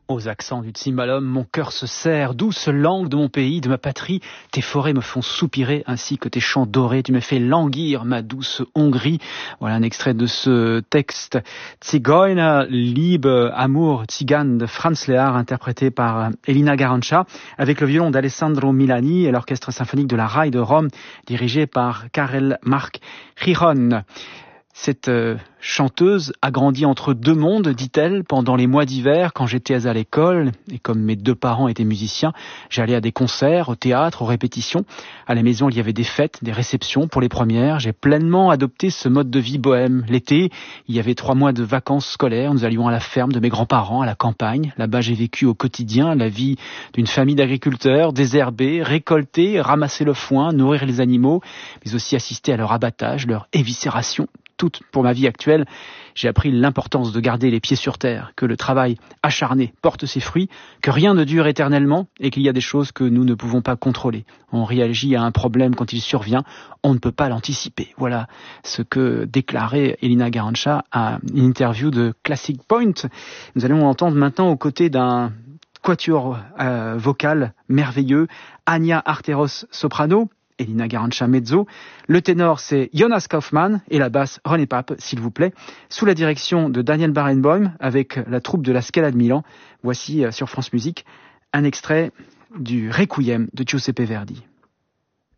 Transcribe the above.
Aux accents du cymbalum, mon cœur se serre, douce langue de mon pays, de ma patrie. Tes forêts me font soupirer, ainsi que tes champs dorés. Tu me fais languir, ma douce Hongrie. Voilà un extrait de ce texte Zigeuner, Liebe, Amour, Tzigane de Franz Lehár, interprété par Elina Garanca, avec le violon d'Alessandro Milani et l'orchestre symphonique de la RAI de Rome, dirigé par Karel Mark Giron. Cette chanteuse a grandi entre deux mondes, dit-elle, pendant les mois d'hiver, quand j'étais à l'école, et comme mes deux parents étaient musiciens, j'allais à des concerts, au théâtre, aux répétitions. À la maison, il y avait des fêtes, des réceptions pour les premières. J'ai pleinement adopté ce mode de vie bohème. L'été, il y avait 3 mois de vacances scolaires. Nous allions à la ferme de mes grands-parents, à la campagne. Là-bas, j'ai vécu au quotidien la vie d'une famille d'agriculteurs, désherber, récolter, ramasser le foin, nourrir les animaux, mais aussi assister à leur abattage, leur éviscération. Toute pour ma vie actuelle, j'ai appris l'importance de garder les pieds sur terre, que le travail acharné porte ses fruits, que rien ne dure éternellement et qu'il y a des choses que nous ne pouvons pas contrôler. On réagit à un problème quand il survient, on ne peut pas l'anticiper. Voilà ce que déclarait Elina Garanca à une interview de Classic Point. Nous allons entendre maintenant aux côtés d'un quatuor vocal merveilleux, Anya Arteros soprano, Elina Garanca mezzo. Le ténor, c'est Jonas Kaufmann et la basse, René Pape, s'il vous plaît, sous la direction de Daniel Barenboim avec la troupe de la Scala de Milan. Voici sur France Musique un extrait du Requiem de Giuseppe Verdi.